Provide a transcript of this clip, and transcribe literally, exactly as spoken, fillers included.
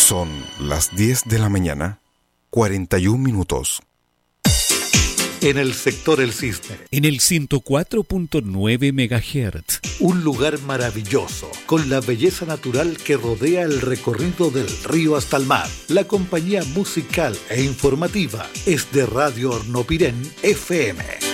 Son las diez de la mañana, cuarenta y un minutos. En el sector El Cisne. En el ciento cuatro punto nueve megahertz. Un lugar maravilloso, con la belleza natural que rodea el recorrido del río hasta el mar. La compañía musical e informativa es de Radio Hornopirén F M.